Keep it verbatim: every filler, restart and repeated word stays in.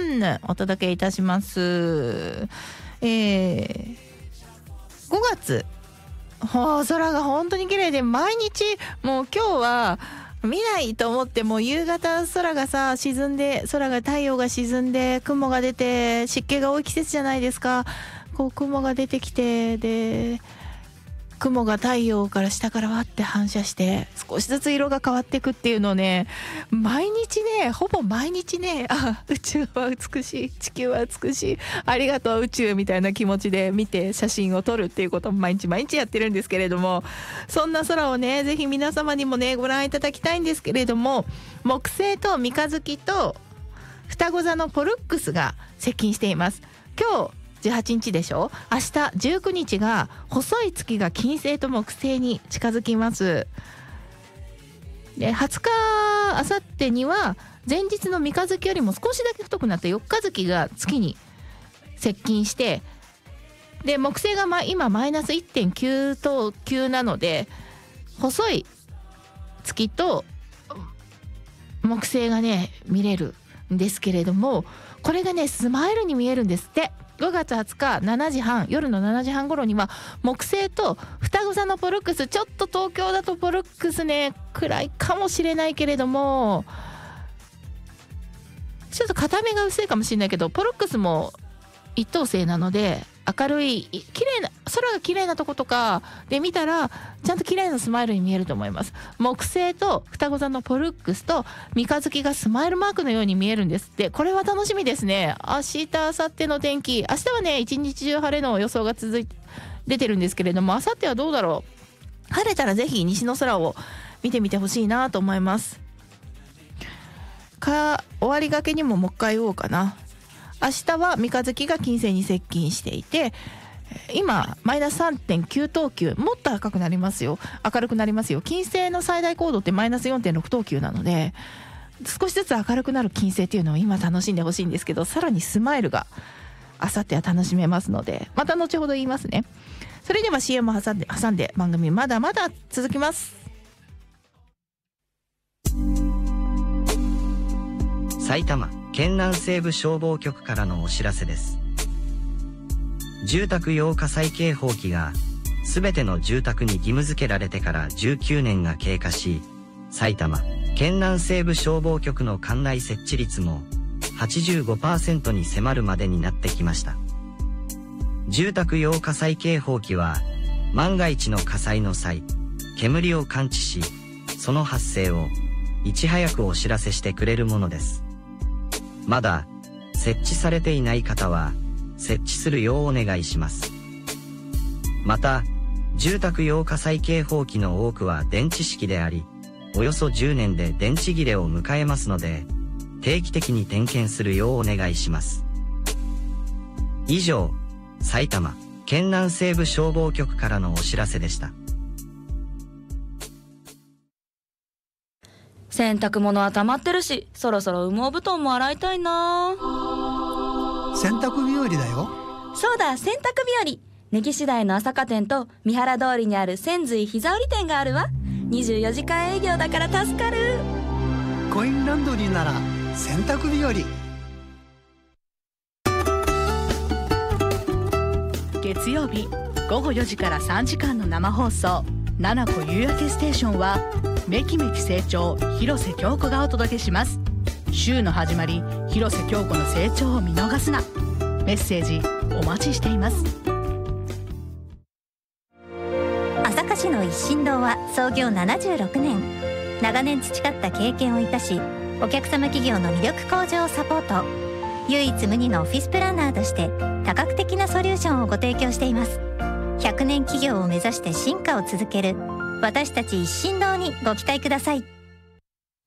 んお届けいたします。えー、ごがつ、空が本当に綺麗で、毎日もう今日は見ないと思っても夕方空がさ沈んで、空が太陽が沈んで雲が出て、湿気が多い季節じゃないですか。こう雲が出てきて、で雲が太陽から下からわって反射して少しずつ色が変わっていくっていうのをね、毎日ね、ほぼ毎日ね、あ、宇宙は美しい、地球は美しい、ありがとう宇宙みたいな気持ちで見て写真を撮るっていうことを毎日毎日やってるんですけれども、そんな空をねぜひ皆様にもねご覧いただきたいんですけれども、木星と三日月と双子座のポルックスが接近しています。今日じゅうはちにちでしょ。明日じゅうくにちが細い月が金星と木星に近づきます。ではつか、あさってには前日の三日月よりも少しだけ太くなった四日月が月に接近して、で木星がま今マイナス いってんきゅう ときゅうなので、細い月と木星がね見れるんですけれども、これがねスマイルに見えるんですって。ごがつはつかしちじはん、夜のしちじはん頃には木星と双子座のポルックス、ちょっと東京だとポルックスね暗いかもしれないけれども、ちょっと片目が薄いかもしれないけど、ポルックスも一等星なので明るい綺麗な空が綺麗なとことかで見たらちゃんと綺麗なスマイルに見えると思います。木星と双子座のポルックスと三日月がスマイルマークのように見えるんですって。これは楽しみですね。明日明後日の天気、明日はね一日中晴れの予想が続いて出てるんですけれども、明後日はどうだろう。晴れたらぜひ西の空を見てみてほしいなと思いますか。終わりがけにももう一回言おうかな。明日は三日月が金星に接近していて、今マイナス さんてんきゅう 等級、もっと赤くなりますよ、明るくなりますよ。金星の最大高度ってマイナス よんてんろく 等級なので、少しずつ明るくなる金星っていうのを今楽しんでほしいんですけど、さらにスマイルが明後日は楽しめますので、また後ほど言いますね。それでは シーエム を挟んで挟んで番組まだまだ続きます。 埼玉県南西部消防局からのお知らせです。住宅用火災警報器がすべての住宅に義務付けられてからじゅうきゅうねんが経過し、埼玉県南西部消防局の管内設置率も はちじゅうごパーセント に迫るまでになってきました。住宅用火災警報器は万が一の火災の際、煙を感知し、その発生をいち早くお知らせしてくれるものです。まだ設置されていない方は設置するようお願いします。また、住宅用火災警報器の多くは電池式であり、およそじゅうねんで電池切れを迎えますので、定期的に点検するようお願いします。以上、埼玉県南西部消防局からのお知らせでした。 洗濯物は溜まってるし、そろそろ羽毛布団も洗いたいな。 洗濯日和だよ。 そうだ、洗濯日和。根岸台の朝霞店と三原通りにある千髄膝売り店があるわ。にじゅうよじかん営業だから助かる。 コインランドリーなら洗濯日和。 月曜日ごごよじからさんじかんの生放送、七子夕焼けステーションはめきめき成長、広瀬京子がお届けします。週の始まり、広瀬京子の成長を見逃すな。メッセージお待ちしています。 朝霞市の一心堂は創業ななじゅうろくねん、長年培った経験を生かし、お客様企業の魅力向上をサポート。唯一無二のオフィスプランナーとして多角的なソリューションをご提供しています。ひゃくねん企業を目指して進化を続ける私たち一心堂にご期待ください。